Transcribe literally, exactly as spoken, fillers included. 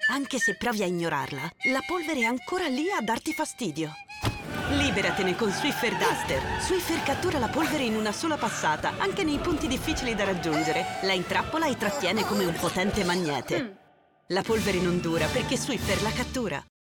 Anche se provi a ignorarla, la polvere è ancora lì a darti fastidio. Liberatene con Swiffer Duster. Swiffer cattura la polvere in una sola passata, anche nei punti difficili da raggiungere. La intrappola e trattiene come un potente magnete. La polvere non dura perché Swiffer la cattura.